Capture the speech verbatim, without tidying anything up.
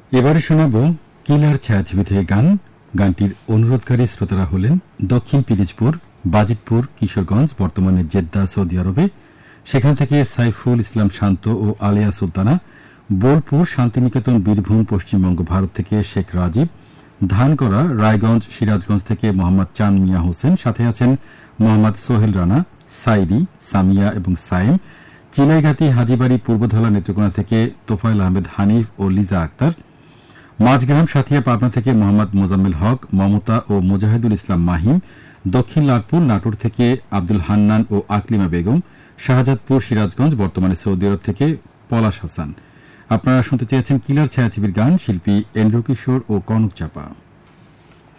এবারে শোনাব কিলার ছায়াছবি থেকে গান। গানটির অনুরোধকারী শ্রোতারা হলেন দক্ষিণ পিরিজপুর, বাজিতপুর, কিশোরগঞ্জ, বর্তমানে জেদ্দা, সৌদি আরবে। সেখান থেকে সাইফুল ইসলাম শান্ত ও আলিয়া সুলতানা। বোলপুর, শান্তিনিকেতন, বীরভূম, পশ্চিমবঙ্গ, ভারত থেকে শেখ রাজীব। ধানগড়া, রায়গঞ্জ, সিরাজগঞ্জ থেকে মোহাম্মদ চান মিয়া হোসেন। সাথে আছেন মোহাম্মদ সোহেল রানা, সাইরি, সামিয়া এবং সাইম। চিলাইগাতি, হাজিবাড়ি, পূর্বধলা, নেত্রকোনা থেকে তোফায়েল আহমেদ হানিফ ও লিজা আক্তার। মাঝগ্রাম, সাথিয়া, পাবনা থেকে মোহাম্মদ মোজাম্মেল হক, মমতা ও মুজাহিদুল ইসলাম মাহিম। দক্ষিণ লাটপুর, নাটোর থেকে আব্দুল হান্নান ও আকলিমা বেগম। শাহজাদপুর, সিরাজগঞ্জ, বর্তমানে সৌদি আরব থেকে পলাশ হাসান। আপনারা শুনতে চেয়েছেন কিলার ছায়াছবির গান, শিল্পী এন্ড্রু কিশোর ও কনক চাপা।